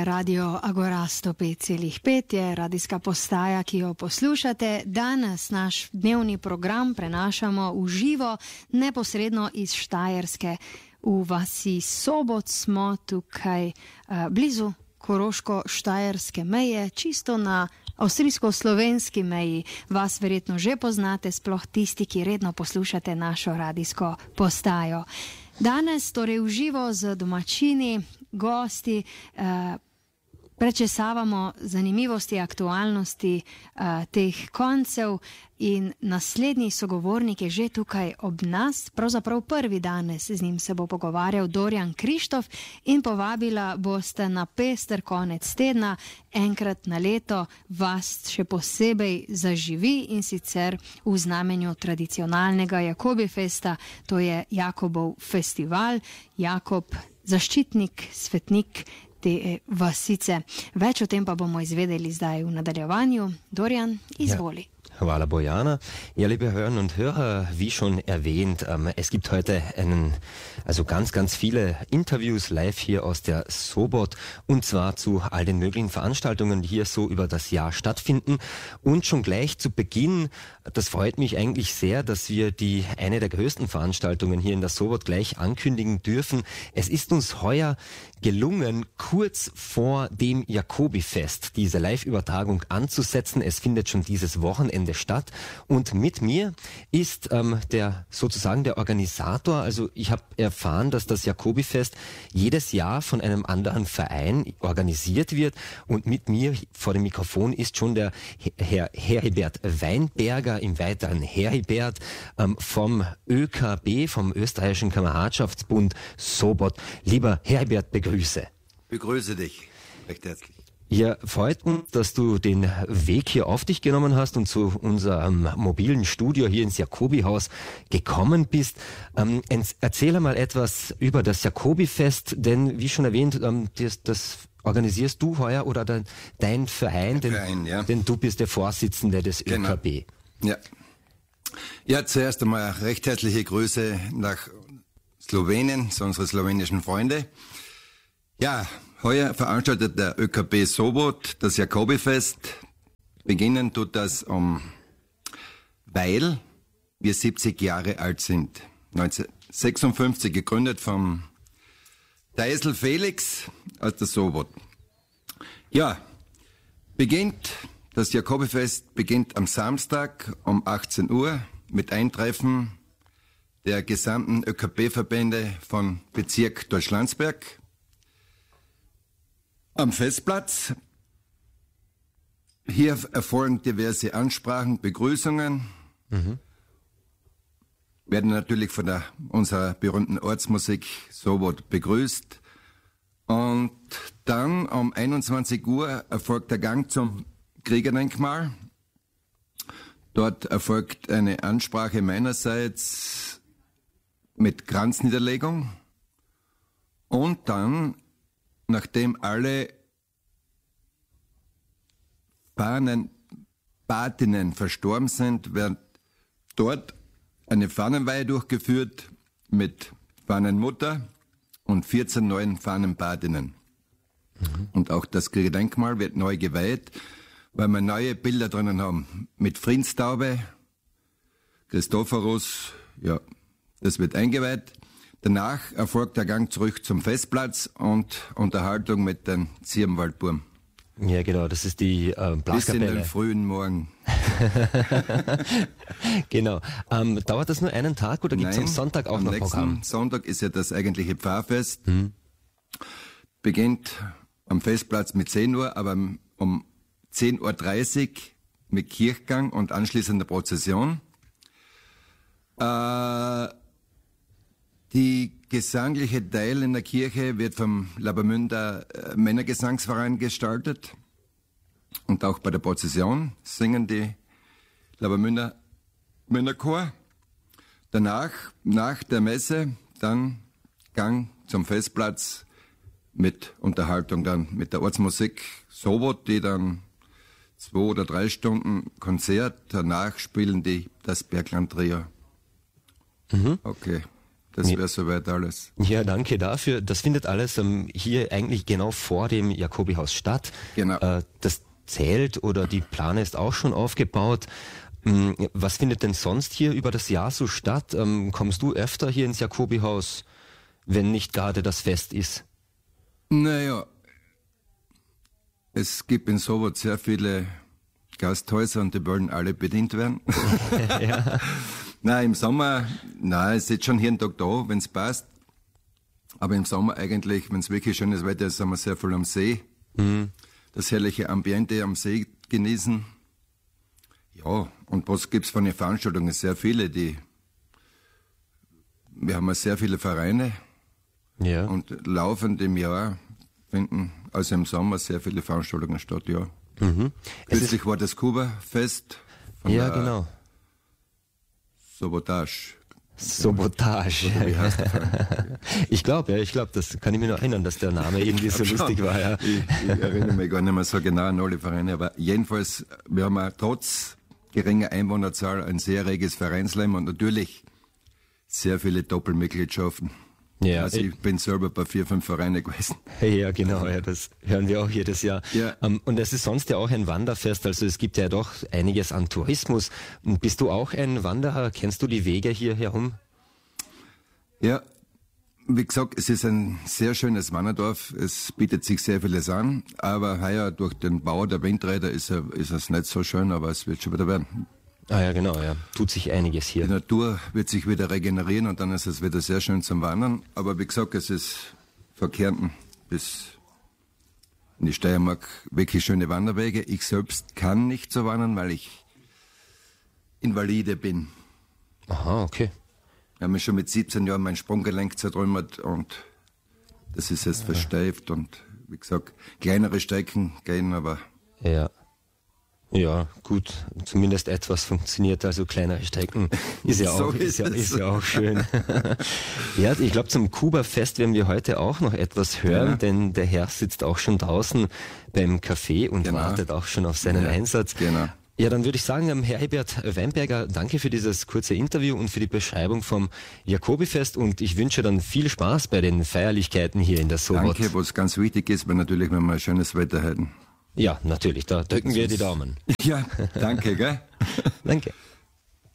je Radio Agora 105,5, je radijska postaja, ki jo poslušate. Danes naš dnevni program prenašamo v živo, neposredno iz Štajerske. V vasi Sobot smo tukaj blizu koroško-štajerske meje, čisto na avstrijsko-slovenski meji. Vas verjetno že poznate, sploh tisti, ki redno poslušate našo radijsko postajo. Danes torej v živo z domačini, gosti, prečesavamo zanimivosti, aktualnosti teh koncev in naslednji sogovornik je že tukaj ob nas, pravzaprav prvi danes z njim se bo pogovarjal Dorijan Krištof in povabila boste na pester konec tedna, enkrat na leto vas še posebej zaživi in sicer v znamenju tradicionalnega Jakobifesta, to je Jakobov festival, Jakob, zaščitnik, svetnik te vasice. Več o tem pa bomo izvedeli zdaj v nadaljevanju. Dorijan, izvoli. Ja. Hvala, Bojana. Ja, liebe Hörerinnen und Hörer, wie schon erwähnt, es gibt heute ganz viele Interviews live hier aus der Sobot und zwar zu all den möglichen Veranstaltungen, die hier so über das Jahr stattfinden. Und schon gleich zu Beginn, das freut mich eigentlich sehr, dass wir eine der größten Veranstaltungen hier in der Sobot gleich ankündigen dürfen. Es ist uns heuer gelungen, kurz vor dem Jakobifest diese Live-Übertragung anzusetzen. Es findet schon dieses Wochenende statt und mit mir ist der Organisator. Also ich habe erfahren, dass das Jakobifest jedes Jahr von einem anderen Verein organisiert wird und mit mir vor dem Mikrofon ist schon der Herr Heribert Weinberger, im Weiteren Heribert vom ÖKB, vom Österreichischen Kameradschaftsbund Sobot. Lieber Heribert, Begrüße dich recht herzlich. Ja, freut uns, dass du den Weg hier auf dich genommen hast und zu unserem mobilen Studio hier ins Jakobihaus gekommen bist. Erzähl mal etwas über das Jakobifest, denn wie schon erwähnt, das organisierst du heuer oder dein Verein, denn du bist der Vorsitzende des ÖKB. Ja, zuerst einmal recht herzliche Grüße nach Slowenien, zu unseren slowenischen Freunde. Ja, heuer veranstaltet der ÖKB Sobot das Jakobifest. Beginnen tut das weil wir 70 Jahre alt sind. 1956 gegründet vom Deisel Felix aus der Sobot. Ja, das Jakobifest beginnt am Samstag um 18 Uhr mit Eintreffen der gesamten ÖKB-Verbände von Bezirk Deutschlandsberg. Am Festplatz, hier erfolgen diverse Ansprachen, Begrüßungen, werden natürlich von unserer berühmten Ortsmusik Sobot begrüßt und dann um 21 Uhr erfolgt der Gang zum Kriegerdenkmal. Dort erfolgt eine Ansprache meinerseits mit Kranzniederlegung und dann, nachdem alle Fahnenpatinnen verstorben sind, wird dort eine Fahnenweihe durchgeführt mit Fahnenmutter und 14 neuen Fahnenpatinnen. Und auch das Kriegerdenkmal wird neu geweiht, weil wir neue Bilder drinnen haben. Mit Friedenstaube, Christophorus, ja, das wird eingeweiht. Danach erfolgt der Gang zurück zum Festplatz und Unterhaltung mit den Zirbenwaldburm. Ja, genau, das ist die Blaskapelle. Bis in den frühen Morgen. Genau. Dauert das nur einen Tag oder gibt es am Sonntag auch noch Programm? Am nächsten Sonntag ist ja das eigentliche Pfarrfest. Beginnt am Festplatz mit 10 Uhr, aber um 10.30 Uhr mit Kirchgang und anschließender Prozession. Die gesangliche Teil in der Kirche wird vom Labermünder Männergesangsverein gestaltet. Und auch bei der Prozession singen die Labermünder Männerchor. Danach, nach der Messe, dann Gang zum Festplatz mit Unterhaltung dann mit der Ortsmusik Sobot, die dann 2 oder 3 Stunden Konzert. Danach spielen die das Bergland Trio. Okay. Das wäre soweit alles. Ja, danke dafür. Das findet alles hier eigentlich genau vor dem Jakobihaus statt. Genau. Das Zelt oder die Plane ist auch schon aufgebaut. Was findet denn sonst hier über das Jahr so statt? Kommst du öfter hier ins Jakobihaus, wenn nicht gerade das Fest ist? Naja, es gibt in Sobot sehr viele Gasthäuser und die wollen alle bedient werden. Ja. Nein, im Sommer, es ist jetzt schon jeden Tag da, wenn es passt. Aber im Sommer eigentlich, wenn es wirklich schönes Wetter ist, sind wir sehr viel am See. Das herrliche Ambiente am See genießen. Ja, und was gibt's von den Veranstaltungen? Sehr viele, wir haben ja sehr viele Vereine. Ja. Und laufend im Jahr finden, also im Sommer, sehr viele Veranstaltungen statt, ja. Kürzlich war das Kuba-Fest von Ja, der genau. Sabotage. Sabotage. Wie heißt der Verein? Ich glaube, das kann ich mir noch erinnern, dass der Name irgendwie so lustig war. Ja. Ich erinnere mich gar nicht mehr so genau an alle Vereine, aber jedenfalls, wir haben auch trotz geringer Einwohnerzahl ein sehr reges Vereinsleben und natürlich sehr viele Doppelmitgliedschaften. Ja, Also ich bin selber bei 4, 5 Vereinen gewesen. Ja, genau, ja, das hören wir auch jedes Jahr. Ja. Und es ist sonst ja auch ein Wanderfest, also es gibt ja doch einiges an Tourismus. Und bist du auch ein Wanderer? Kennst du die Wege hier herum? Ja, wie gesagt, es ist ein sehr schönes Wanderdorf. Es bietet sich sehr vieles an, aber heuer durch den Bau der Windräder ist es nicht so schön, aber es wird schon wieder werden. Ah ja, genau, ja. Tut sich einiges hier. Die Natur wird sich wieder regenerieren und dann ist es wieder sehr schön zum Wandern. Aber wie gesagt, es ist von Kärnten bis in die Steiermark wirklich schöne Wanderwege. Ich selbst kann nicht so wandern, weil ich Invalide bin. Aha, okay. Ich habe mir schon mit 17 Jahren mein Sprunggelenk zertrümmert und das ist jetzt versteift und wie gesagt, kleinere Strecken gehen, aber... Ja. Ja, gut, zumindest etwas funktioniert, also kleinere Strecken ist ja So auch, ist es. ist ja auch schön. Ja, ich glaube, zum Kuba-Fest werden wir heute auch noch etwas hören, Ja. denn der Herr sitzt auch schon draußen beim Café und Genau. wartet auch schon auf seinen Ja, Einsatz. genau. Ja, dann würde ich sagen, Herr Herbert Weinberger, danke für dieses kurze Interview und für die Beschreibung vom Jakobifest und ich wünsche dann viel Spaß bei den Feierlichkeiten hier in der Sobot. Danke, was ganz wichtig ist, weil natürlich, wenn wir ein schönes Wetter hätten. Ja, natürlich, da drücken wir die Daumen. Ja, danke, gell? Danke.